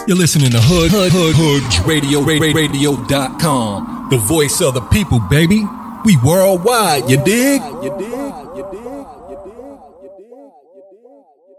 You're listening to Radio.com. The voice of the people, baby. We worldwide, you dig?